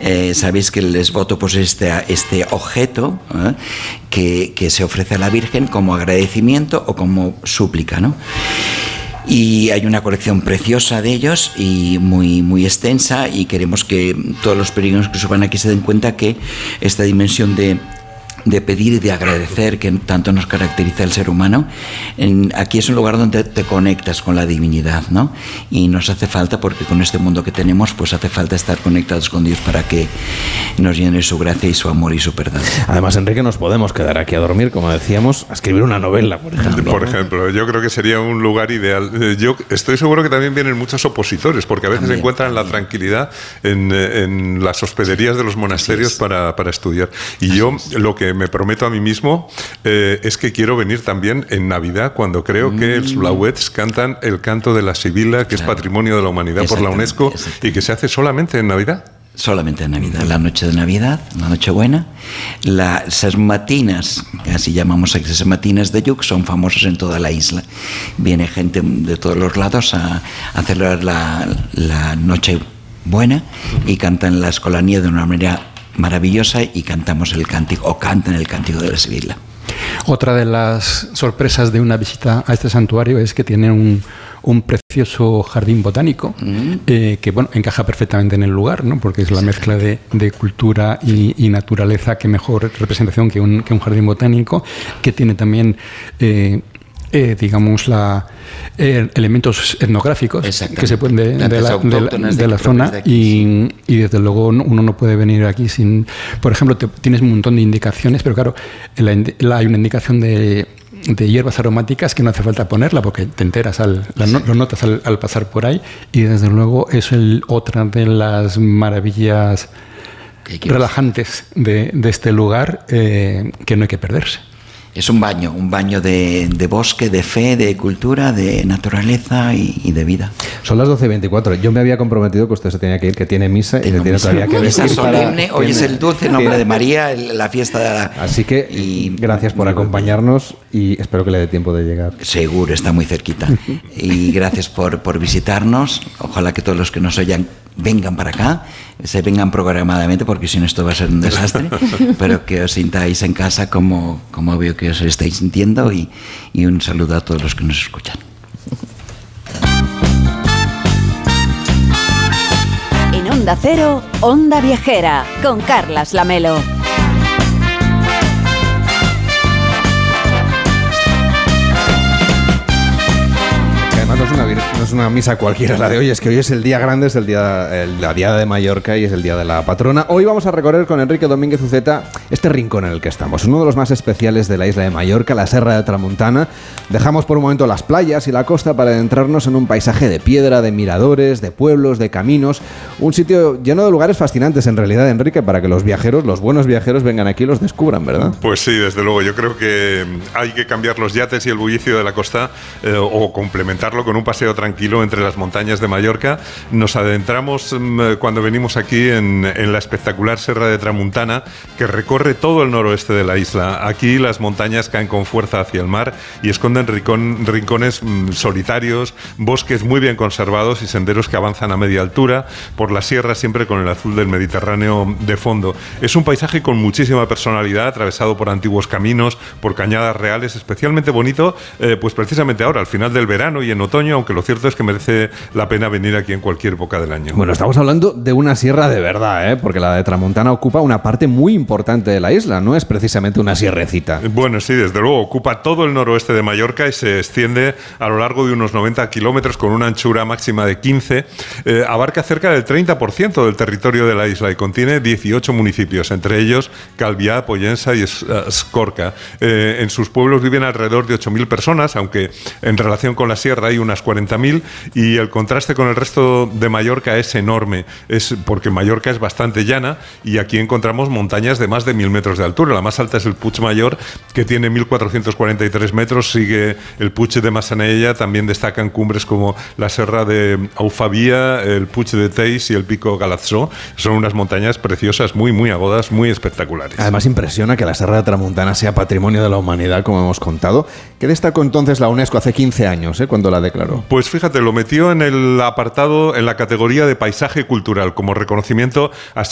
sabéis que les voto pues este objeto que se ofrece a la Virgen como agradecimiento o como súplica, ¿no? Y hay una colección preciosa de ellos y muy extensa, y queremos que todos los peregrinos que suban aquí se den cuenta que esta dimensión de pedir y de agradecer que tanto nos caracteriza el ser humano, aquí es un lugar donde te conectas con la divinidad, ¿no? Y nos hace falta, porque con este mundo que tenemos, pues hace falta estar conectados con Dios para que nos llene su gracia y su amor y su perdón. Además, Enrique, nos podemos quedar aquí a dormir, como decíamos, a escribir una novela, por ejemplo. Por ejemplo, yo creo que sería un lugar ideal. Yo estoy seguro que también vienen muchos opositores, porque a veces encuentran la tranquilidad en las hospederías de los monasterios para estudiar. Y yo lo que me prometo a mí mismo es que quiero venir también en Navidad, cuando creo que los Blauets cantan el canto de la Sibila, que es Patrimonio de la Humanidad por la UNESCO, y que se hace solamente en Navidad. Solamente en Navidad, la noche de Navidad, la Nochebuena. Las matinas, así llamamos las matinas de Lluc, son famosas en toda la isla. Viene gente de todos los lados a celebrar la Nochebuena y cantan la escolanía de una manera maravillosa, y cantamos el cántico, o cantan el cántico de la Sibila. Otra de las sorpresas de una visita a este santuario es que tiene un precioso jardín botánico que bueno, encaja perfectamente en el lugar, ¿no? Porque es la mezcla de cultura y naturaleza. Qué mejor representación que un jardín botánico, que tiene también digamos elementos etnográficos que se pueden de la zona, y desde luego uno no puede venir aquí sin, por ejemplo, tienes un montón de indicaciones, pero claro, hay una indicación de hierbas aromáticas que no hace falta ponerla porque te enteras, lo notas al pasar por ahí, y desde luego es otra de las maravillas relajantes de este lugar que no hay que perderse. Es un baño de bosque, de fe, de cultura, de naturaleza y de vida. Son las 12:24. Yo me había comprometido que usted se tenía que ir, que tiene misa y le tiene todavía que vestir. Misa solemne, hoy es el dulce nombre de María, la fiesta de la... Así que gracias por acompañarnos y espero que le dé tiempo de llegar. Seguro, está muy cerquita. Y gracias por visitarnos. Ojalá que todos los que nos oyan vengan para acá, se vengan programadamente, porque si no esto va a ser un desastre, pero que os sintáis en casa como veo que os estáis sintiendo, y un saludo a todos los que nos escuchan. En Onda Cero, Onda Viajera, con Carlas Lamelo. No es una misa cualquiera la de hoy, es que hoy es el día grande, es la Diada de Mallorca y es el día de la patrona. Hoy vamos a recorrer con Enrique Domínguez Uceta este rincón en el que estamos, uno de los más especiales de la isla de Mallorca, la Serra de Tramuntana. Dejamos por un momento las playas y la costa para adentrarnos en un paisaje de piedra, de miradores, de pueblos, de caminos, un sitio lleno de lugares fascinantes en realidad, Enrique, para que los buenos viajeros vengan aquí y los descubran, ¿verdad? Pues sí, desde luego, yo creo que hay que cambiar los yates y el bullicio de la costa o complementarlo con un paseo tranquilo entre las montañas de Mallorca. Nos adentramos cuando venimos aquí en la espectacular Serra de Tramuntana, que recorre todo el noroeste de la isla. Aquí las montañas caen con fuerza hacia el mar y esconden rincones solitarios, bosques muy bien conservados y senderos que avanzan a media altura por la sierra, siempre con el azul del Mediterráneo de fondo. Es un paisaje con muchísima personalidad, atravesado por antiguos caminos, por cañadas reales, especialmente bonito, pues precisamente ahora, al final del verano y en otoño, aunque lo cierto es que merece la pena venir aquí en cualquier época del año. Bueno, estamos hablando de una sierra de verdad, porque la de Tramuntana ocupa una parte muy importante de la isla, no es precisamente una sierrecita. Bueno, sí, desde luego, ocupa todo el noroeste de Mallorca y se extiende a lo largo de unos 90 kilómetros con una anchura máxima de 15. Abarca cerca del 30% del territorio de la isla y contiene 18 municipios, entre ellos Calviá, Pollensa y Escorca. En sus pueblos viven alrededor de 8.000 personas, aunque en relación con la sierra hay unas 40.000, y el contraste con el resto de Mallorca es enorme. Es porque Mallorca es bastante llana y aquí encontramos montañas de más de 1.000 metros de altura. La más alta es el Puig Mayor, que tiene 1.443 metros. Sigue el Puig de Massanella. También destacan cumbres como la Serra de Aufavia, el Puig de Teis y el Pico Galatzó. Son unas montañas preciosas, muy, muy agudas, muy espectaculares. Además, impresiona que la Serra de Tramuntana sea Patrimonio de la Humanidad, como hemos contado. ¿Qué destacó entonces la UNESCO hace 15 años, cuando la declaró? Pues fíjate, lo metió en el apartado, en la categoría de paisaje cultural, como reconocimiento a